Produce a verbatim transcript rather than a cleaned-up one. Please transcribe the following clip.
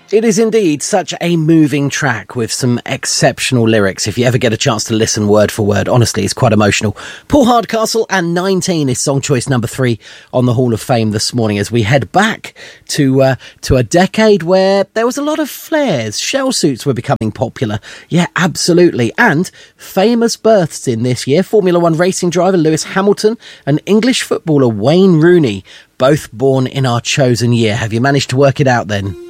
It is indeed such a moving track with some exceptional lyrics. If you ever get a chance to listen word for word, honestly, it's quite emotional. Paul Hardcastle and nineteen is song choice number three on the Hall of Fame this morning as we head back to uh, to a decade where there was a lot of flares. Shell suits were becoming popular. Yeah, absolutely. And famous births in this year. Formula One racing driver Lewis Hamilton and English footballer Wayne Rooney, both born in our chosen year. Have you managed to work it out then?